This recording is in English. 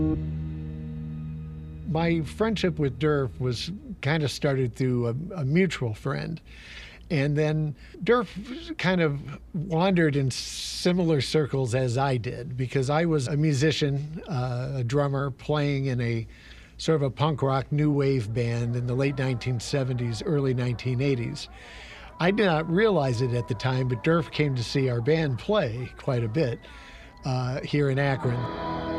My friendship with Durf was kind of started through a mutual friend. And then Durf kind of wandered in similar circles as I did, because I was a musician, a drummer, playing in a sort of a punk rock new wave band in the late 1970s, early 1980s. I did not realize it at the time, but Durf came to see our band play quite a bit here in Akron.